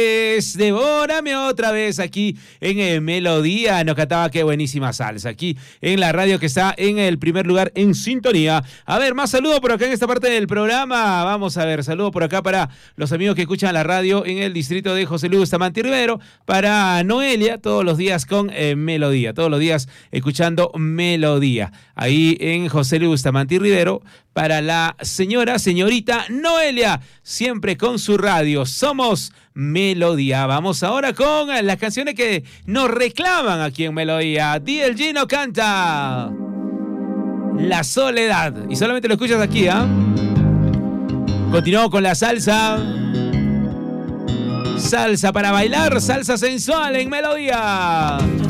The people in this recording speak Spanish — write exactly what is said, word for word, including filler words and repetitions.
Devórame otra vez aquí en eh, Melodía. Nos cantaba qué buenísima salsa aquí en la radio que está en el primer lugar en sintonía. A ver, más saludos por acá en esta parte del programa. Vamos a ver, saludos por acá para los amigos que escuchan la radio en el distrito de José Luis Bustamante Rivero. Para Noelia, todos los días con eh, Melodía, todos los días escuchando Melodía. Ahí en José Luis Bustamante Rivero. Para la señora, señorita Noelia, siempre con su radio. Somos Melodía. Vamos ahora con las canciones que nos reclaman aquí en Melodía. D L G no canta La Soledad. Y solamente lo escuchas aquí, ¿ah? ¿eh? Continuamos con la salsa. Salsa para bailar, salsa sensual en Melodía.